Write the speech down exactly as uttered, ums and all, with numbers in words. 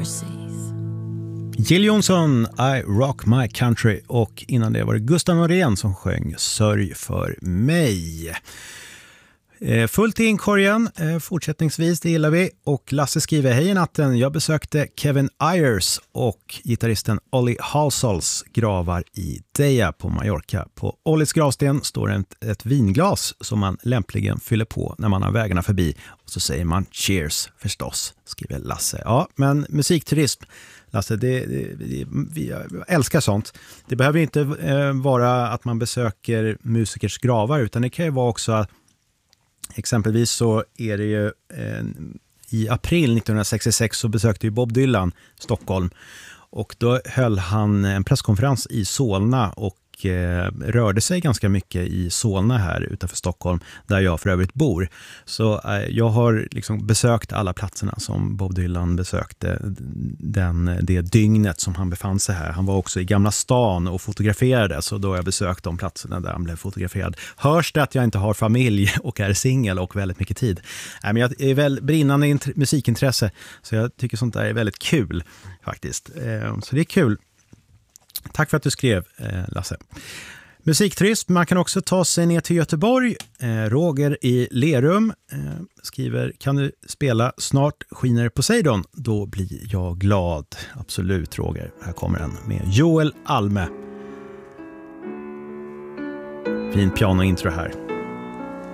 overseas. Jill Johnson, I Rock My Country, och innan det var det Gustav Norén som sjöng Sörj för mig. Eh, fullt i inkorgen, eh, fortsättningsvis, det gillar vi. Och Lasse skriver: hej i natten, jag besökte Kevin Ayers och gitarristen Ollie Halsols gravar i Deja på Mallorca. På Ollies gravsten står ett, ett vinglas som man lämpligen fyller på när man har vägarna förbi. Och så säger man cheers förstås, skriver Lasse. Ja, men musikturism, Lasse, det, det, det, vi älskar sånt. Det behöver inte eh, vara att man besöker musikers gravar, utan det kan ju vara också att exempelvis så är det ju eh, i april nittonhundrasextiosex så besökte ju Bob Dylan Stockholm, och då höll han en presskonferens i Solna och eh, rörde sig ganska mycket i Solna här utanför Stockholm, där jag för övrigt bor. Så eh, jag har liksom besökt alla platserna som Bob Dylan besökte den, det dygnet som han befann sig här. Han var också i Gamla stan och fotograferade, så då har jag besökt de platserna där han blev fotograferad. Hörs det att jag inte har familj och är singel och väldigt mycket tid? Nej, men jag är väl brinnande int- musikintresse, så jag tycker sånt där är väldigt kul faktiskt. Eh, så det är kul. Tack för att du skrev, eh, Lasse. Musikturism, man kan också ta sig ner till Göteborg. Eh, Roger i Lerum eh, skriver: kan du spela Snart skiner Poseidon? Då blir jag glad. Absolut, Roger. Här kommer den med Joel Alme. Fin pianointro här.